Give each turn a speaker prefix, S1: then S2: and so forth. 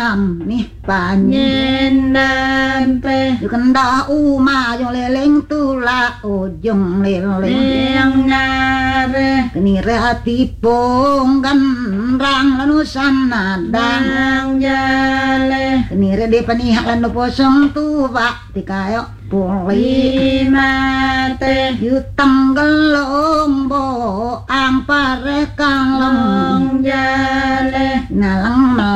S1: sam nih
S2: panjenengan pe
S1: kendah uma yo leleng tula ujung leleng
S2: nare
S1: kini rati ponggan rang lanusan nadang
S2: jale
S1: kini rede paniha lanu posong tuwa tikayo puli
S2: mate
S1: yutang gelong bo ang pare kang
S2: long jale
S1: nalang